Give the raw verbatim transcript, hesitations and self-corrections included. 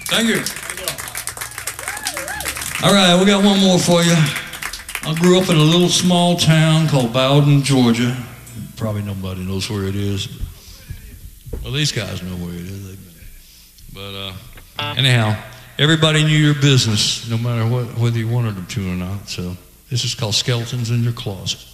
Thank you. All right, we got one more for you. I grew up in a little small town called Bowden, Georgia. Probably nobody knows where it is. Well, these guys know where it is. But uh, anyhow, everybody knew your business, no matter what, whether you wanted them to or not. So this is called Skeletons in Your Closet.